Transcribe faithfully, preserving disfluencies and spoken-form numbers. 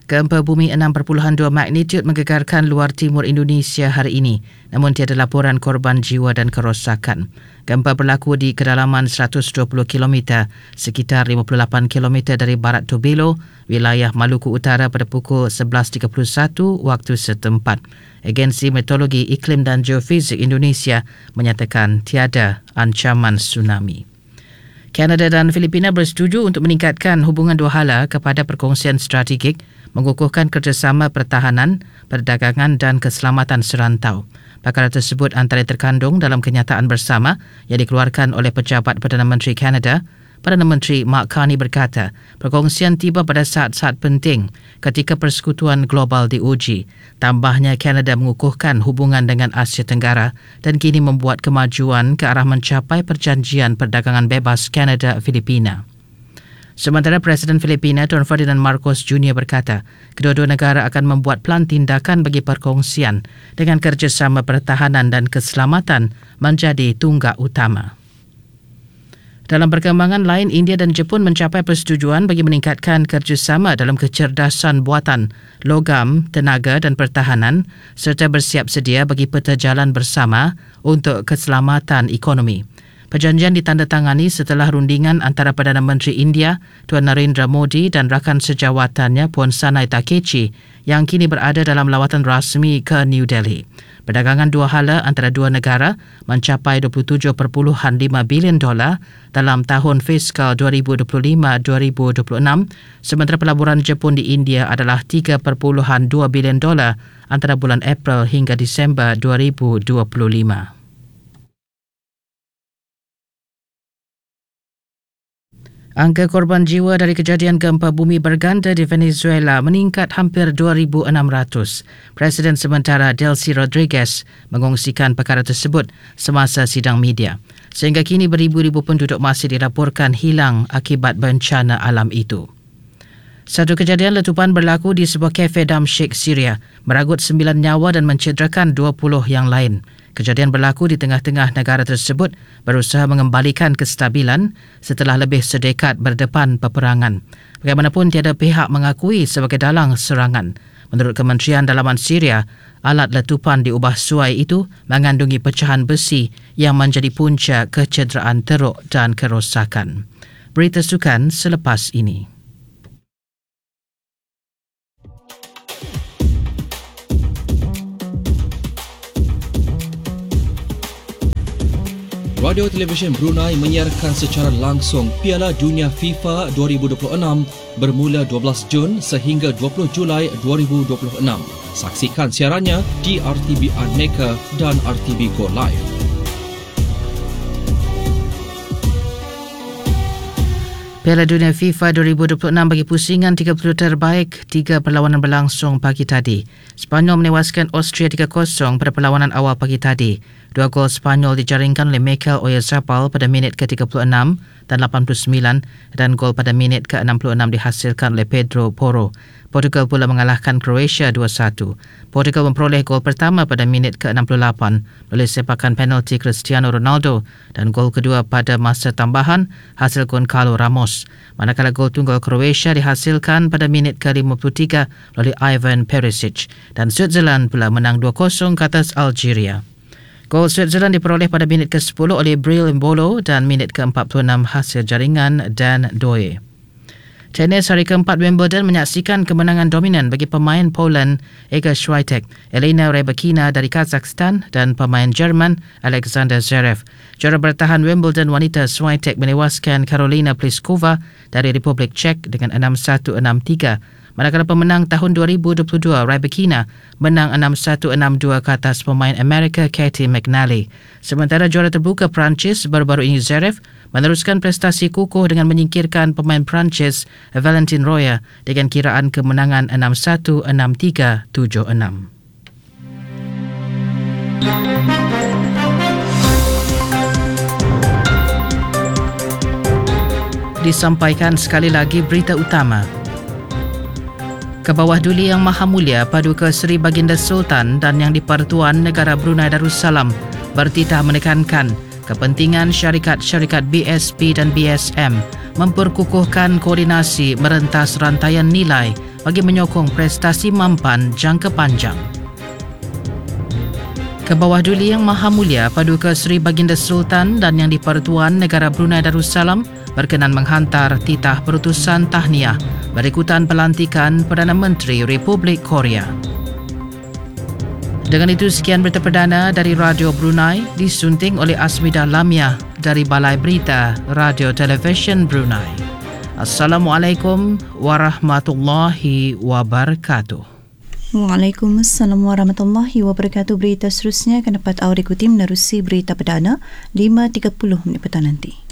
Gempa bumi enam perpuluhan dua magnitude menggegarkan luar timur Indonesia hari ini, namun tiada laporan korban jiwa dan kerosakan. Gempa berlaku di kedalaman seratus dua puluh kilometer, sekitar lima puluh lapan kilometer dari barat Tobelo, wilayah Maluku Utara pada pukul sebelas tiga puluh satu waktu setempat. Agensi Meteorologi Iklim dan Geofizik Indonesia menyatakan tiada ancaman tsunami. Kanada dan Filipina bersetuju untuk meningkatkan hubungan dua hala kepada perkongsian strategik, mengukuhkan kerjasama pertahanan, perdagangan dan keselamatan serantau. Perkara tersebut antara terkandung dalam kenyataan bersama yang dikeluarkan oleh pejabat Perdana Menteri Kanada. Perdana Menteri Mark Carney berkata, perkongsian tiba pada saat-saat penting ketika persekutuan global diuji. Tambahnya, Kanada mengukuhkan hubungan dengan Asia Tenggara dan kini membuat kemajuan ke arah mencapai perjanjian perdagangan bebas Kanada-Filipina. Sementara Presiden Filipina Tuan Ferdinand Marcos Junior berkata, kedua-dua negara akan membuat pelan tindakan bagi perkongsian dengan kerjasama pertahanan dan keselamatan menjadi tunggak utama. Dalam perkembangan lain, India dan Jepun mencapai persetujuan bagi meningkatkan kerjasama dalam kecerdasan buatan, logam, tenaga dan pertahanan serta bersiap sedia bagi peta jalan bersama untuk keselamatan ekonomi. Perjanjian ditandatangani setelah rundingan antara Perdana Menteri India, Tuan Narendra Modi dan rakan sejawatannya Puan Sanai Takechi yang kini berada dalam lawatan rasmi ke New Delhi. Perdagangan dua hala antara dua negara mencapai dua puluh tujuh perpuluhan lima bilion dolar dalam tahun fiskal dua ribu dua puluh lima dua ribu dua puluh enam, sementara pelaburan Jepun di India adalah tiga perpuluhan dua bilion dolar antara bulan April hingga Disember dua ribu dua puluh lima. Angka korban jiwa dari kejadian gempa bumi berganda di Venezuela meningkat hampir dua ribu enam ratus. Presiden sementara Delcy Rodriguez mengongsikan perkara tersebut semasa sidang media. Sehingga kini beribu-ribu penduduk masih dilaporkan hilang akibat bencana alam itu. Satu kejadian letupan berlaku di sebuah kafe Damsyik, Syria, meragut sembilan nyawa dan mencederakan dua puluh yang lain. Kejadian berlaku di tengah-tengah negara tersebut berusaha mengembalikan kestabilan setelah lebih sedekat berdepan peperangan. Bagaimanapun, tiada pihak mengakui sebagai dalang serangan. Menurut Kementerian Dalaman Syria, alat letupan di Ubah Suai itu mengandungi pecahan besi yang menjadi punca kecederaan teruk dan kerosakan. Berita sukan selepas ini. Radio Televisyen Brunei menyiarkan secara langsung Piala Dunia FIFA dua ribu dua puluh enam bermula dua belas Jun sehingga dua puluh Julai dua ribu dua puluh enam. Saksikan siarannya di R T B Aneka dan R T B Go Live. Piala Dunia FIFA dua ribu dua puluh enam bagi pusingan tiga puluh terbaik, tiga perlawanan berlangsung pagi tadi. Spanyol menewaskan Austria tiga kosong pada perlawanan awal pagi tadi. Dua gol Spanyol dijaringkan oleh Mikel Oyarzabal pada minit ke tiga puluh enam dan lapan puluh sembilan dan gol pada minit ke enam puluh enam dihasilkan oleh Pedro Porro. Portugal pula mengalahkan Croatia dua satu. Portugal memperoleh gol pertama pada minit ke enam puluh lapan oleh sepakan penalti Cristiano Ronaldo dan gol kedua pada masa tambahan hasil Goncalo Ramos. Manakala gol tunggal Croatia dihasilkan pada minit ke lima puluh tiga oleh Ivan Perisic dan Switzerland pula menang dua kosong ke atas Algeria. Gol Switzerland diperoleh pada minit ke sepuluh oleh Bril Embolo dan minit ke empat puluh enam hasil jaringan Dan Doe. Tenis hari keempat Wimbledon menyaksikan kemenangan dominan bagi pemain Poland Iga Swiatek, Elena Rybakina dari Kazakhstan dan pemain Jerman Alexander Zverev. Juara bertahan Wimbledon wanita Swiatek menewaskan Karolina Pliskova dari Republik Czech dengan enam satu enam tiga. Manakala pemenang tahun dua ribu dua puluh dua Rybakina menang enam satu enam dua ke atas pemain Amerika Katie McNally. Sementara juara terbuka Perancis baru-baru ini Zverev meneruskan prestasi kukuh dengan menyingkirkan pemain Perancis Valentin Royer dengan kiraan kemenangan enam satu enam tiga tujuh enam. Disampaikan sekali lagi berita utama. Kebawah Duli Yang Maha Mulia Paduka Seri Baginda Sultan dan Yang di-Pertuan Negara Brunei Darussalam bertitah menekankan kepentingan syarikat-syarikat B S P dan B S M memperkukuhkan koordinasi merentas rantaian nilai bagi menyokong prestasi mampan jangka panjang. Kebawah Duli Yang Maha Mulia Paduka Seri Baginda Sultan dan Yang di-Pertuan Negara Brunei Darussalam berkenan menghantar titah perutusan tahniah berikutan pelantikan Perdana Menteri Republik Korea. Dengan itu, sekian berita perdana dari Radio Brunei disunting oleh Asmidah Lamia dari Balai Berita Radio Television Brunei. Assalamualaikum warahmatullahi wabarakatuh. Waalaikumsalam warahmatullahi wabarakatuh. Berita seterusnya akan dapat awal ikuti menerusi berita perdana lima tiga puluh minit petang nanti.